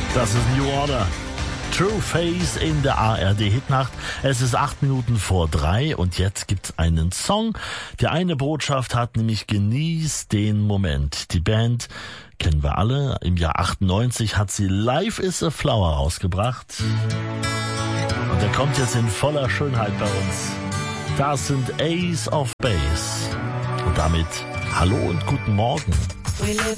Das ist New Order. True Face in der ARD-Hitnacht. Es ist 8 Minuten vor 3 und jetzt gibt's einen Song, der eine Botschaft hat, nämlich genieß den Moment. Die Band kennen wir alle. Im Jahr 98 hat sie Life is a Flower rausgebracht. Und der kommt jetzt in voller Schönheit bei uns. Das sind Ace of Base. Und damit hallo und guten Morgen.